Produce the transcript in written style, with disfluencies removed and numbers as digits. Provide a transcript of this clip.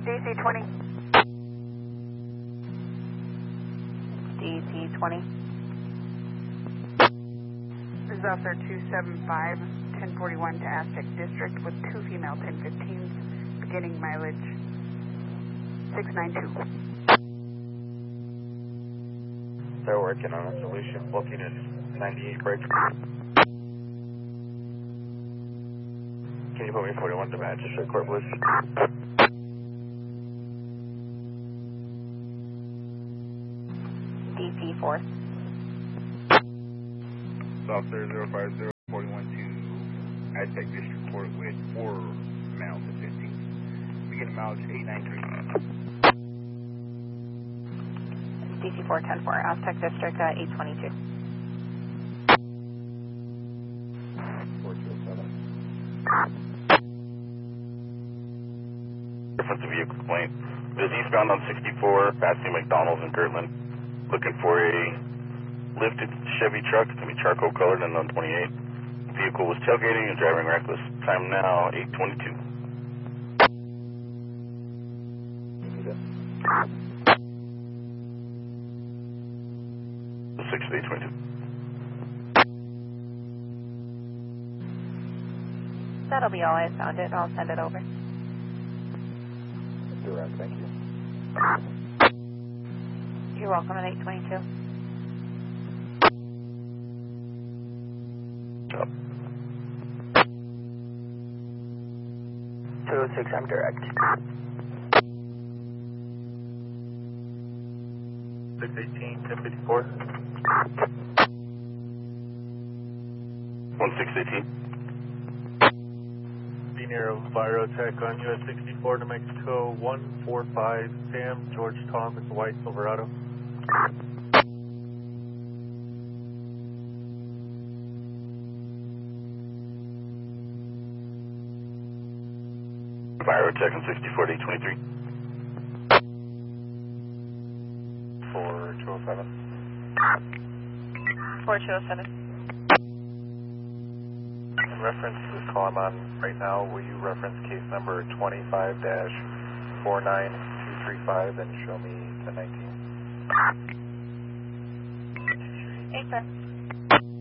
DC 20. DC 20. This is Officer 275, 1041 to Aztec District with 2 female 1015s, beginning mileage 692. They're working on a solution, booking is 98 break. Can you put me 41 to Manchester Court, please? DC 4. Officer 050 41 to Aztec District Court with 4 males and 15. Beginning mileage 893. DC 4, 10-4, Aztec District 822. 4207. Reference to vehicle complaint. It is eastbound on 64, passing McDonald's in Kirtland. Looking for a lifted Chevy truck. It's going to be charcoal colored and on 28. Vehicle was tailgating and driving reckless. Time now 8:22. The 6 to 8:22. That'll be all. I found it. I'll send it over. Direct, thank you. You're welcome at 822. Up. 206, I'm direct. 618, 1054. 1618. Senior Virotech on US 64 to Mexico 145 Sam, George Thomas, White Silverado. Virotech on 64 to 823. 4207. 4207. In reference to this call I'm on right now, will you reference case number 25-49235 and show me the 19? Hey, sir.